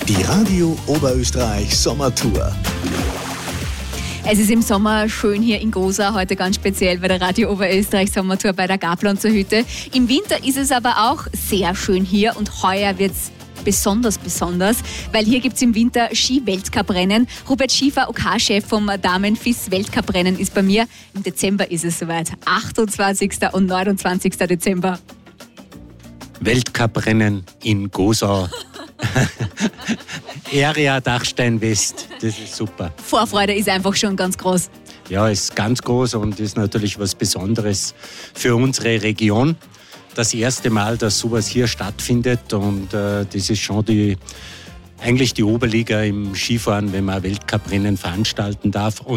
Die Radio Oberösterreich Sommertour. Es ist im Sommer schön hier in Gosa, heute ganz speziell bei der Radio Oberösterreich Sommertour bei der Gablonzer Hütte. Im Winter ist es aber auch sehr schön hier und heuer wird es besonders, weil hier gibt es im Winter Ski-Weltcuprennen. Robert Schiefer, OK-Chef vom Damen-FIS-Weltcuprennen ist bei mir. Im Dezember ist es soweit, 28. und 29. Dezember. Weltcuprennen in Gosa. Area Dachstein West, das ist super. Vorfreude ist einfach schon ganz groß. Ja, ist ganz groß und ist natürlich was Besonderes für unsere Region. Das erste Mal, dass sowas hier stattfindet und das ist schon eigentlich die Oberliga im Skifahren, wenn man Weltcuprennen veranstalten darf.